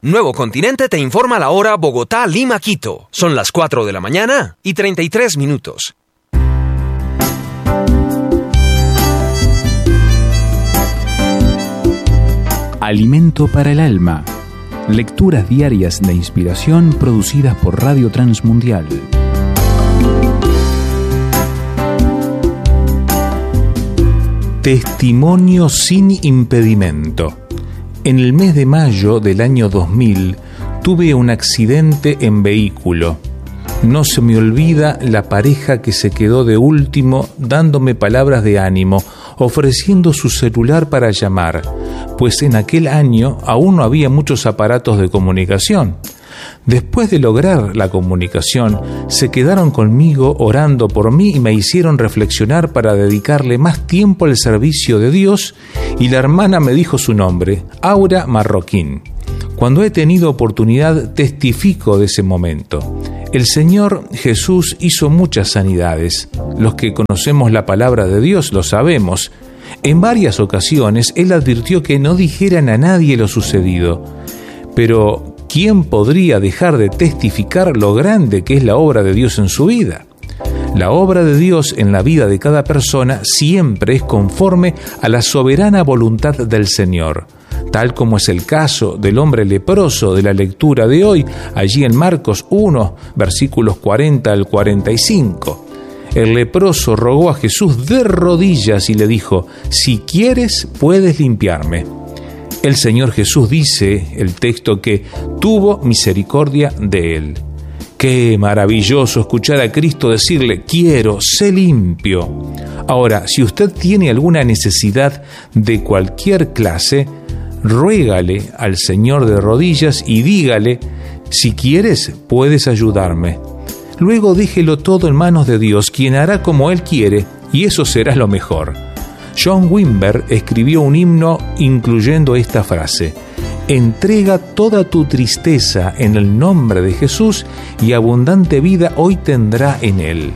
Nuevo Continente te informa la hora Bogotá, Lima, Quito. Son las 4 de la mañana y 33 minutos. Alimento para el alma. Lecturas diarias de inspiración producidas por Radio Transmundial. Testimonio sin impedimento. En el mes de mayo del año 2000 tuve un accidente en vehículo. No se me olvida la pareja que se quedó de último dándome palabras de ánimo, ofreciendo su celular para llamar, pues en aquel año aún no había muchos aparatos de comunicación. Después de lograr la comunicación, se quedaron conmigo orando por mí y me hicieron reflexionar para dedicarle más tiempo al servicio de Dios, y la hermana me dijo su nombre, Aura Marroquín. Cuando he tenido oportunidad, testifico de ese momento. El Señor Jesús hizo muchas sanidades. Los que conocemos la palabra de Dios lo sabemos. En varias ocasiones, Él advirtió que no dijeran a nadie lo sucedido. Pero ¿quién podría dejar de testificar lo grande que es la obra de Dios en su vida? La obra de Dios en la vida de cada persona siempre es conforme a la soberana voluntad del Señor, tal como es el caso del hombre leproso de la lectura de hoy, allí en Marcos 1, versículos 40 al 45. El leproso rogó a Jesús de rodillas y le dijo: «Si quieres, puedes limpiarme». El Señor Jesús dice, el texto, que tuvo misericordia de él. Qué maravilloso escuchar a Cristo decirle: «Quiero, sé limpio». Ahora, si usted tiene alguna necesidad de cualquier clase, ruégale al Señor de rodillas y dígale: «Si quieres, puedes ayudarme». Luego déjelo todo en manos de Dios, quien hará como Él quiere, y eso será lo mejor. John Wimber escribió un himno incluyendo esta frase: «Entrega toda tu tristeza en el nombre de Jesús y abundante vida hoy tendrá en Él».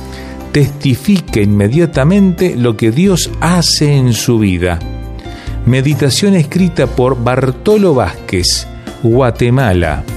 Testifique inmediatamente lo que Dios hace en su vida. Meditación escrita por Bartolo Vázquez, Guatemala.